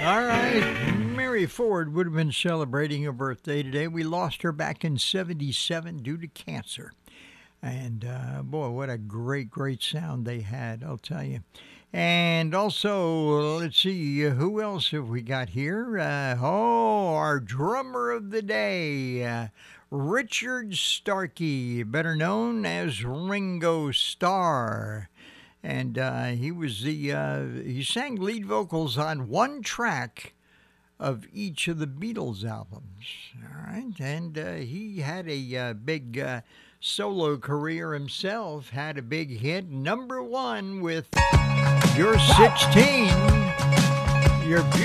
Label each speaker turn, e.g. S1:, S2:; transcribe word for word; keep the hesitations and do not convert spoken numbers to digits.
S1: All right. Mary Ford would have been celebrating her birthday today. We lost her back in seventy-seven due to cancer. And uh, boy, what a great, great sound they had, I'll tell you. And also, let's see, who else have we got here? Uh, oh, our drummer of the day, uh, Richard Starkey, better known as Ringo Starr. And uh, he was the, uh, he sang lead vocals on one track of each of the Beatles albums. All right. And uh, he had a uh, big uh, solo career himself, had a big hit, number one with You're sixteen. You're beautiful.